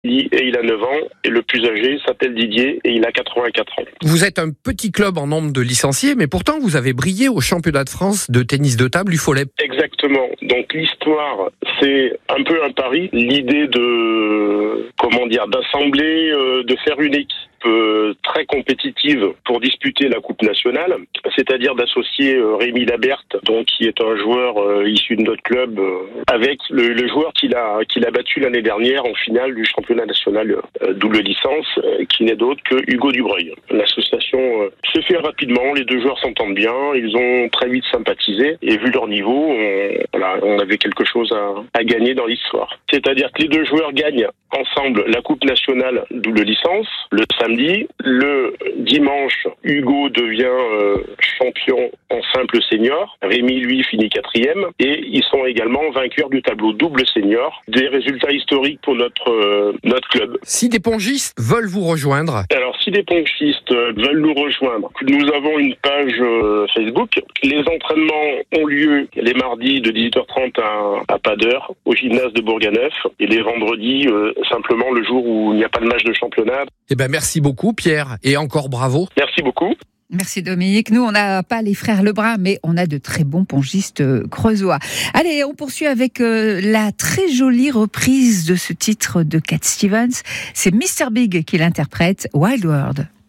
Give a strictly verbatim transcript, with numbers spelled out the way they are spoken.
et il a neuf ans, et le plus âgé s'appelle Didier, et il a quatre-vingt-quatre ans. Vous êtes un petit club en nombre de licenciés, mais pourtant vous avez brillé au championnat de France de tennis de table U Follet. Exactement. Donc l'histoire, c'est un peu un pari. L'idée de, comment dire, d'assembler, euh, de faire une équipe euh, très compétitive pour disputer la Coupe nationale, c'est-à-dire d'associer euh, Rémi Laberte, donc qui est un joueur euh, issu de notre club, euh, avec le, le joueur qu'il a, qu'il a battu l'année dernière en finale du championnat national euh, double licence, euh, qui n'est d'autre que Hugo Dubreuil. L'association euh, s'est fait rapidement, les deux joueurs s'entendent bien, ils ont très vite sympathisé, et vu leur niveau, on, voilà, on avait quelque chose à, à gagner dans l'histoire. C'est-à-dire que les deux joueurs gagnent ensemble la Coupe nationale double licence le samedi. Le dimanche, Hugo devient euh, champion en simple senior. Rémi, lui, finit quatrième. Et ils sont également vainqueurs du tableau double senior. Des résultats historiques pour notre, euh, notre club. Si des pongistes veulent vous rejoindre. Alors, si des pongistes veulent nous rejoindre, nous avons une page euh, Facebook. Les entraînements ont lieu les mardis de dix-huit heures trente à, à pas d'heure au gymnase de Bourganeuf. Et les vendredis, euh, simplement le jour où il n'y a pas de match de championnat. Eh ben, merci beaucoup, Pierre. Et encore bravo. Merci beaucoup. Merci Dominique. Nous, on n'a pas les frères Lebrun, mais on a de très bons pongistes creusois. Allez, on poursuit avec euh, la très jolie reprise de ce titre de Cat Stevens. C'est mister Big qui l'interprète, Wild World.